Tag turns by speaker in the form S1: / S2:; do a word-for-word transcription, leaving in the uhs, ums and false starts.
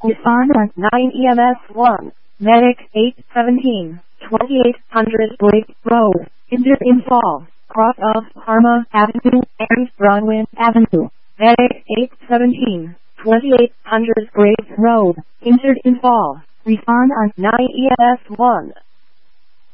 S1: Respond on nine E M S one. Medic eight seventeen, twenty-eight hundred Blake Road, injured in fall, cross of Parma Avenue and Bronwyn Avenue. Medic eight seventeen, twenty-eight hundred Graves Road, injured in fall. Respond on nine E M S one.